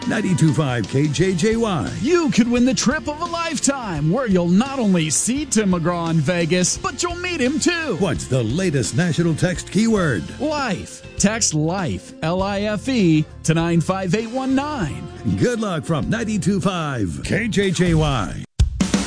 92.5 KJJY. You could win the trip of a lifetime, where you'll not only see Tim McGraw in Vegas, but you'll meet him too. What's the latest national text keyword? Life. Text LIFE, LIFE, to 95819. Good luck from 92.5 KJJY.